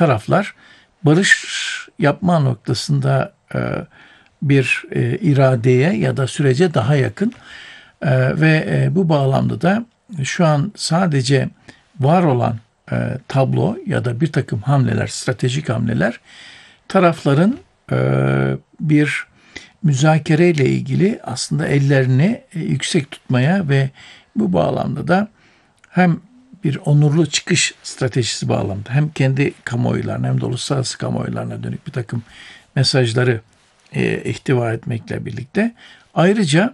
taraflar barış yapma noktasında bir iradeye ya da sürece daha yakın ve bu bağlamda da şu an sadece var olan tablo ya da bir takım hamleler, stratejik hamleler tarafların bir müzakereyle ilgili aslında ellerini yüksek tutmaya ve bu bağlamda da hem bir onurlu çıkış stratejisi bağlamında hem kendi kamuoylarına hem de uluslararası kamuoylarına dönük bir takım mesajları ihtiva etmekle birlikte ayrıca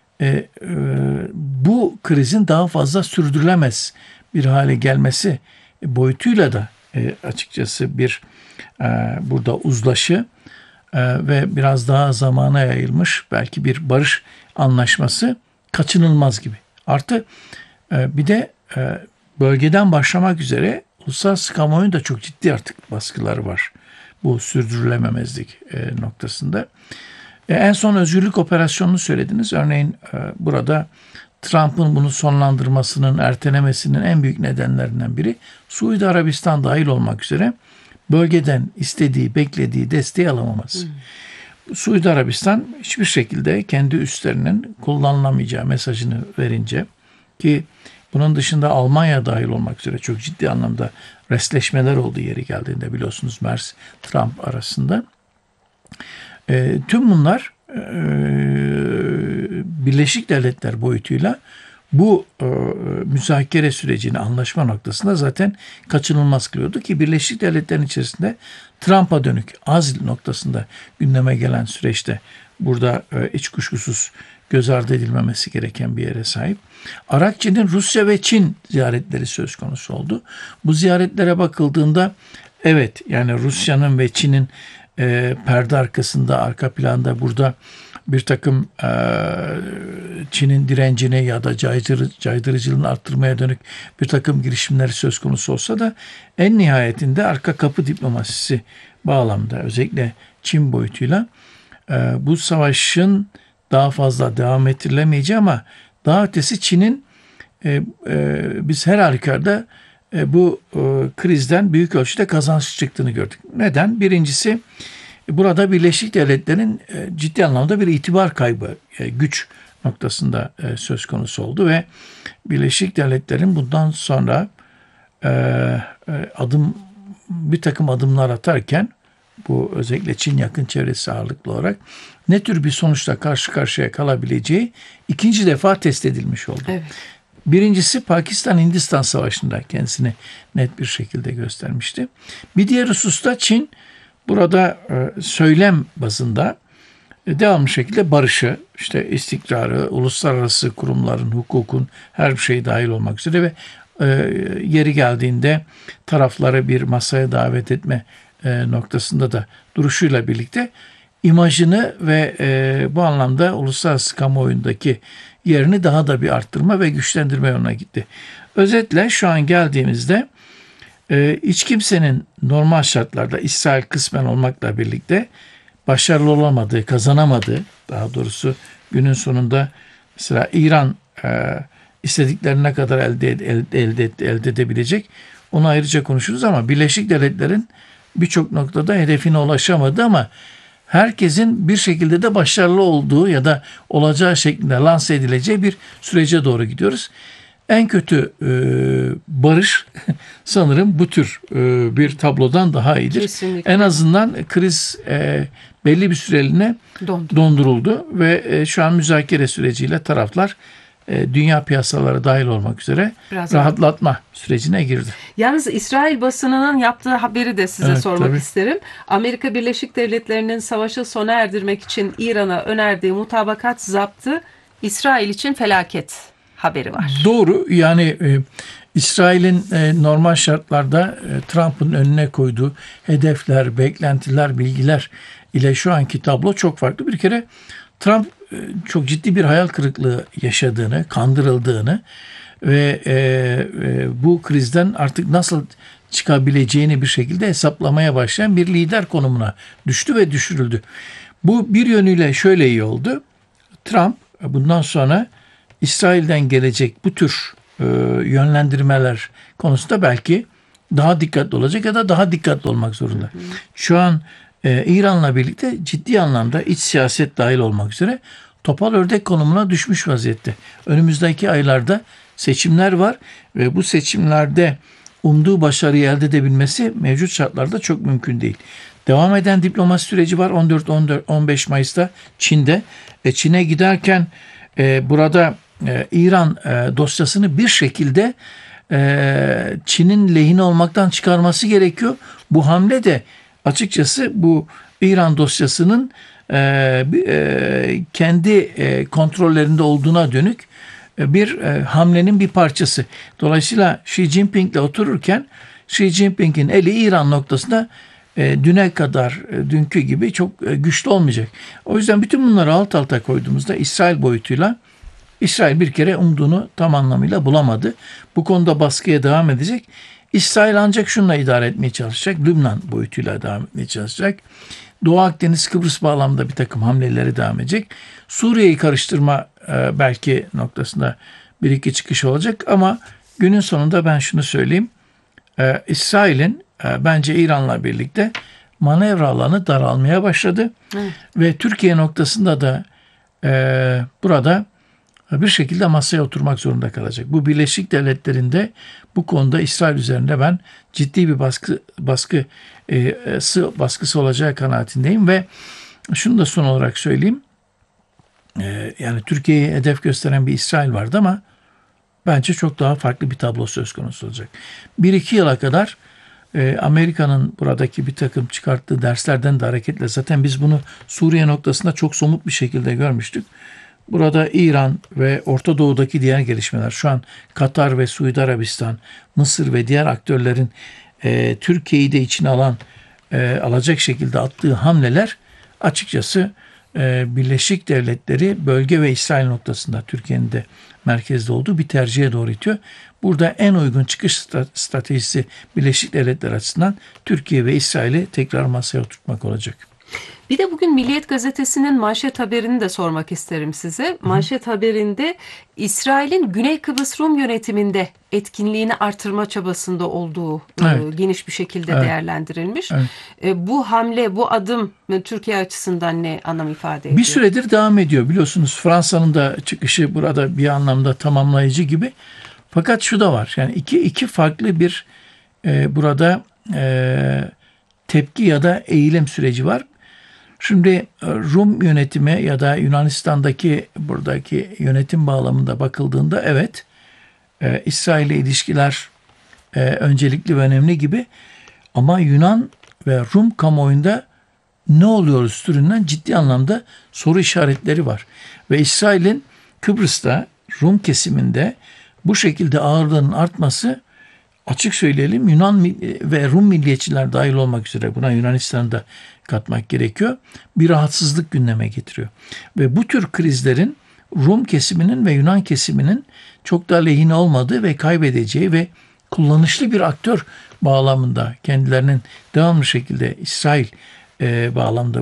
bu krizin daha fazla sürdürülemez bir hale gelmesi boyutuyla da açıkçası bir burada uzlaşı ve biraz daha zamana yayılmış belki bir barış anlaşması kaçınılmaz gibi. Artı bir de bölgeden başlamak üzere uluslararası kamuoyunun da çok ciddi artık baskıları var bu sürdürülememezlik noktasında. En son özgürlük operasyonunu söylediniz. Örneğin burada Trump'ın bunu sonlandırmasının, ertelemesinin en büyük nedenlerinden biri Suudi Arabistan dahil olmak üzere bölgeden istediği, beklediği desteği alamaması. Suudi Arabistan hiçbir şekilde kendi üslerinin kullanılamayacağı mesajını verince ki bunun dışında Almanya dahil olmak üzere çok ciddi anlamda restleşmeler olduğu yeri geldiğinde biliyorsunuz Merz-Trump arasında. Tüm bunlar Birleşik Devletler boyutuyla bu müzakere sürecini anlaşma noktasında zaten kaçınılmaz kılıyordu ki Birleşik Devletler'in içerisinde Trump'a dönük azil noktasında gündeme gelen süreçte burada hiç kuşkusuz göz ardı edilmemesi gereken bir yere sahip. Arakçı'nın Rusya ve Çin ziyaretleri söz konusu oldu. Bu ziyaretlere bakıldığında evet yani Rusya'nın ve Çin'in perde arkasında, arka planda burada bir takım Çin'in direncini ya da caydırıcılığını arttırmaya dönük bir takım girişimleri söz konusu olsa da en nihayetinde arka kapı diplomasisi bağlamda özellikle Çin boyutuyla bu savaşın daha fazla devam ettirilemeyeceği ama daha ötesi Çin'in biz her halükarda bu krizden büyük ölçüde kazanç çıktığını gördük. Neden? Birincisi burada Birleşik Devletler'in ciddi anlamda bir itibar kaybı, güç noktasında söz konusu oldu ve Birleşik Devletler'in bundan sonra bir takım adımlar atarken bu özellikle Çin yakın çevresi ağırlıklı olarak ne tür bir sonuçla karşı karşıya kalabileceği ikinci defa test edilmiş oldu. Evet. Birincisi Pakistan-Hindistan Savaşı'nda kendisini net bir şekilde göstermişti. Bir diğer hususta Çin burada söylem bazında devamlı şekilde barışı, işte istikrarı, uluslararası kurumların, hukukun her bir şey dahil olmak üzere ve yeri geldiğinde tarafları bir masaya davet etme noktasında da duruşuyla birlikte imajını ve bu anlamda uluslararası kamuoyundaki yerini daha da bir arttırma ve güçlendirme yoluna gitti. Özetle şu an geldiğimizde hiç kimsenin normal şartlarda İsrail kısmen olmakla birlikte başarılı olamadığı, kazanamadığı, daha doğrusu günün sonunda mesela İran istediklerine kadar elde edebilecek. Onu ayrıca konuşuruz ama Birleşik Devletler'in birçok noktada hedefine ulaşamadı ama herkesin bir şekilde de başarılı olduğu ya da olacağı şeklinde lanse edileceği bir sürece doğru gidiyoruz. En kötü barış sanırım bu tür bir tablodan daha iyidir. Kesinlikle. En azından kriz belli bir süreliğine donduruldu ve şu an müzakere süreciyle taraflar dünya piyasaları dahil olmak üzere biraz rahatlatma sürecine girdi. Yalnız İsrail basınının yaptığı haberi de size sormak isterim. Amerika Birleşik Devletleri'nin savaşı sona erdirmek için İran'a önerdiği mutabakat zaptı İsrail için felaket haberi var. Doğru. Yani İsrail'in normal şartlarda Trump'ın önüne koyduğu hedefler, beklentiler, bilgiler ile şu anki tablo çok farklı. Bir kere Trump çok ciddi bir hayal kırıklığı yaşadığını, kandırıldığını ve bu krizden artık nasıl çıkabileceğini bir şekilde hesaplamaya başlayan bir lider konumuna düştü ve düşürüldü. Bu bir yönüyle şöyle iyi oldu. Trump bundan sonra İsrail'den gelecek bu tür yönlendirmeler konusunda belki daha dikkatli olacak ya da daha dikkatli olmak zorunda. Şu an İran'la birlikte ciddi anlamda iç siyaset dahil olmak üzere topal ördek konumuna düşmüş vaziyette. Önümüzdeki aylarda seçimler var ve bu seçimlerde umduğu başarıyı elde edebilmesi mevcut şartlarda çok mümkün değil. Devam eden diplomasi süreci var 14-15 Mayıs'ta Çin'de. Çin'e giderken burada İran dosyasını bir şekilde Çin'in lehine olmaktan çıkarması gerekiyor. Bu hamle de açıkçası bu İran dosyasının kendi kontrollerinde olduğuna dönük bir hamlenin bir parçası. Dolayısıyla Xi Jinping'le otururken Xi Jinping'in eli İran noktasında düne kadar, dünkü gibi çok güçlü olmayacak. O yüzden bütün bunları alt alta koyduğumuzda İsrail boyutuyla İsrail bir kere umduğunu tam anlamıyla bulamadı. Bu konuda baskıya devam edecek. İsrail ancak şununla idare etmeye çalışacak. Lübnan boyutuyla devam etmeye çalışacak. Doğu Akdeniz, Kıbrıs bağlamında bir takım hamleleri devam edecek. Suriye'yi karıştırma belki noktasında bir iki çıkış olacak ama günün sonunda ben şunu söyleyeyim. İsrail'in bence İran'la birlikte manevra alanı daralmaya başladı. Ve Türkiye noktasında da burada bir şekilde masaya oturmak zorunda kalacak. Bu Birleşik Devletler'in de bu konuda İsrail üzerinde ben ciddi bir baskısı olacağı kanaatindeyim ve şunu da son olarak söyleyeyim. Yani Türkiye'ye hedef gösteren bir İsrail vardı ama bence çok daha farklı bir tablo söz konusu olacak. 1-2 yıla kadar Amerika'nın buradaki bir takım çıkarttığı derslerden de hareketle zaten biz bunu Suriye noktasında çok somut bir şekilde görmüştük. Burada İran ve Orta Doğu'daki diğer gelişmeler, şu an Katar ve Suudi Arabistan, Mısır ve diğer aktörlerin Türkiye'yi de içine alacak şekilde attığı hamleler açıkçası Birleşik Devletleri bölge ve İsrail noktasında Türkiye'nin de merkezde olduğu bir tercihe doğru itiyor. Burada en uygun çıkış stratejisi Birleşik Devletler açısından Türkiye ve İsrail'i tekrar masaya oturtmak olacak. Bir de bugün Milliyet Gazetesi'nin manşet haberini de sormak isterim size. Manşet haberinde İsrail'in Güney Kıbrıs Rum yönetiminde etkinliğini artırma çabasında olduğu geniş bir şekilde değerlendirilmiş. Evet. Bu hamle, bu adım Türkiye açısından ne anlam ifade ediyor? Bir süredir devam ediyor. Biliyorsunuz Fransa'nın da çıkışı burada bir anlamda tamamlayıcı gibi. Fakat şu da var. Yani iki farklı bir burada tepki ya da eğilim süreci var. Şimdi Rum yönetimi ya da Yunanistan'daki buradaki yönetim bağlamında bakıldığında evet İsrail'le ilişkiler öncelikli ve önemli gibi ama Yunan ve Rum kamuoyunda ne oluyoruz türünden ciddi anlamda soru işaretleri var. Ve İsrail'in Kıbrıs'ta Rum kesiminde bu şekilde ağırlığının artması açık söyleyelim Yunan ve Rum milliyetçiler dahil olmak üzere buna Yunanistan'ı da katmak gerekiyor. Bir rahatsızlık gündeme getiriyor. Ve bu tür krizlerin Rum kesiminin ve Yunan kesiminin çok da lehine olmadığı ve kaybedeceği ve kullanışlı bir aktör bağlamında kendilerinin devamlı şekilde İsrail bağlamda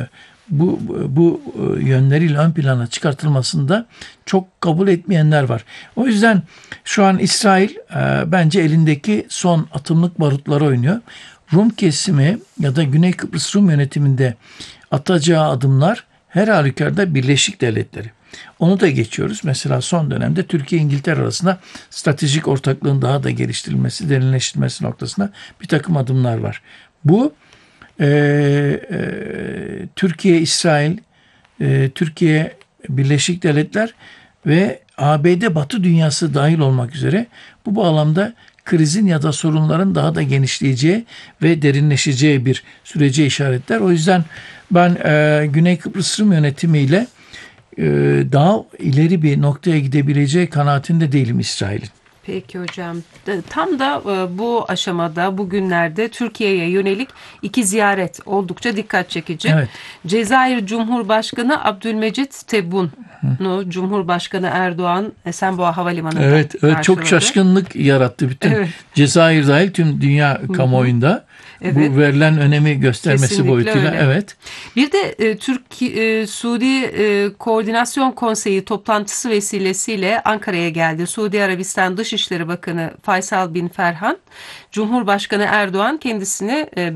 bu yönleriyle ön plana çıkartılmasında çok kabul etmeyenler var. O yüzden şu an İsrail bence elindeki son atımlık barutları oynuyor. Rum kesimi ya da Güney Kıbrıs Rum yönetiminde atacağı adımlar her halükarda Birleşik Devletleri. Onu da geçiyoruz. Mesela son dönemde Türkiye-İngiltere arasında stratejik ortaklığın daha da geliştirilmesi, derinleştirilmesi noktasında bir takım adımlar var. Bu Türkiye, İsrail, Türkiye, Birleşik Devletler ve ABD Batı dünyası dahil olmak üzere bu bağlamda krizin ya da sorunların daha da genişleyeceği ve derinleşeceği bir sürece işaretler. O yüzden ben Güney Kıbrıs Rum yönetimiyle daha ileri bir noktaya gidebileceği kanaatinde değilim İsrail'in. Peki hocam. Tam da bu aşamada bugünlerde Türkiye'ye yönelik 2 ziyaret oldukça dikkat çekici. Evet. Cezayir Cumhurbaşkanı Abdülmecit Tebboun'u Cumhurbaşkanı Erdoğan Esenboğa Havalimanı'nda Evet, çok şaşkınlık yarattı bütün Cezayir dahil tüm dünya kamuoyunda. Evet. Bu verilen önemi göstermesi Kesinlikle boyutuyla. öyle. Evet. Bir de Suudi Koordinasyon Konseyi toplantısı vesilesiyle Ankara'ya geldi. Suudi Arabistan Dışişleri Bakanı Faysal bin Ferhan, Cumhurbaşkanı Erdoğan kendisini